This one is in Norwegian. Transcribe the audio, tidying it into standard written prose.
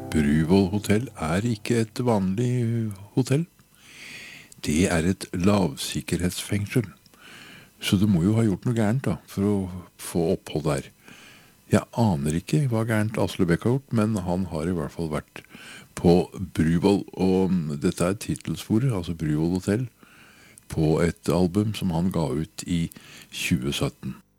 Bruvoll hotell er ikke et vanlig hotell. Det er et lavsikkerhetsfengsel. Så du må jo ha gjort noe gærent da, for å få opphold der. Jeg aner ikke hva gærent Aslebekk har gjort, men han har i hvert fall vært på Bruvoll, og dette er titelssporet, altså Bruvoll hotell, på et album som han ga ut i 2017.